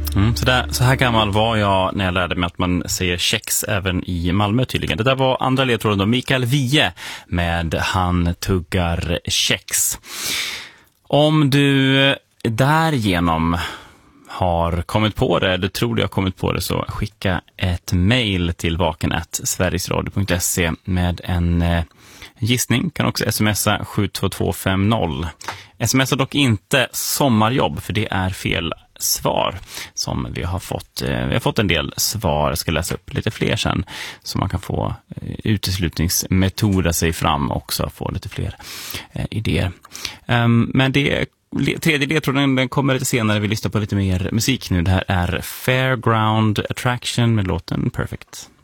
Så här gammal var jag när jag lärde mig att man säger kex även i Malmö tydligen. Det där var andra ledtråden då, Mikael Wiehe med Han tuggar kex. Om du därigenom har kommit på det, eller tror du har kommit på det, så skicka ett mejl till vaken@sverigesradio.se med en gissning. Kan också smsa 72250. Smsa dock inte sommarjobb, för det är fel svar som vi har fått. Vi har fått en del svar, jag ska läsa upp lite fler sen, så man kan få uteslutningsmetoder sig fram också, få lite fler idéer. Men det tredje ledtråden, den kommer lite senare. Vi lyssnar på lite mer musik nu. Det här är Fairground Attraction med låten Perfect.